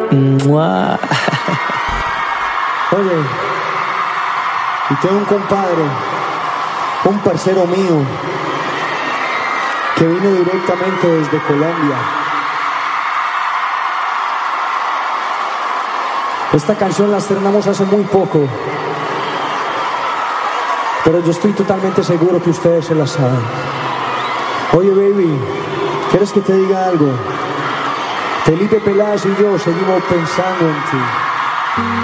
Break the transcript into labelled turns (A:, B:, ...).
A: ¡Mua!
B: Oye, y tengo un compadre, un parcero mío, que vino directamente desde Colombia. Esta canción la estrenamos hace muy poco, pero yo estoy totalmente seguro que ustedes se la saben. Oye, baby, ¿quieres que te diga algo? Felipe Peláez y yo seguimos pensando en ti.